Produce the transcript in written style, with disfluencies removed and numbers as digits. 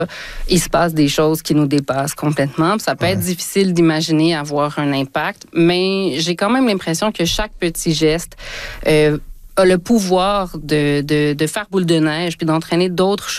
il se passe des choses qui nous dépassent complètement. Ça peut être difficile d'imaginer avoir un impact, mais j'ai quand même l'impression que chaque petit geste a le pouvoir de faire boule de neige puis d'entraîner d'autres choses